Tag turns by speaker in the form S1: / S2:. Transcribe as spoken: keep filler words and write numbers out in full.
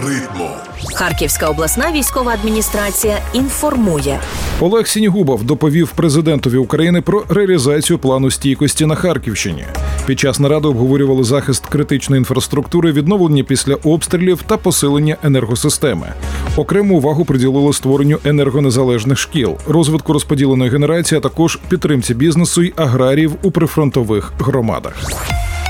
S1: ритму.
S2: Харківська обласна військова адміністрація інформує.
S3: Олег Сінігубов доповів президентові України про реалізацію плану стійкості на Харківщині. Під час наради обговорювали захист критичної інфраструктури, відновлення після обстрілів та посилення енергосистеми. Окрему увагу приділили створенню енергонезалежних шкіл, розвитку розподіленої генерації, а також підтримці бізнесу й аграріїв у прифронтових громадах.